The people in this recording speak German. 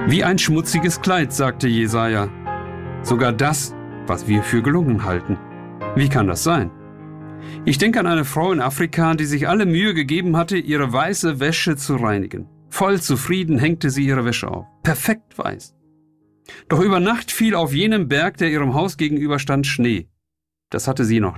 Wie ein schmutziges Kleid, sagte Jesaja. Sogar das, was wir für gelungen halten. Wie kann das sein? Ich denke an eine Frau in Afrika, die sich alle Mühe gegeben hatte, ihre weiße Wäsche zu reinigen. Voll zufrieden hängte sie ihre Wäsche auf. Perfekt weiß. Doch über Nacht fiel auf jenem Berg, der ihrem Haus gegenüber stand, Schnee. Das hatte sie noch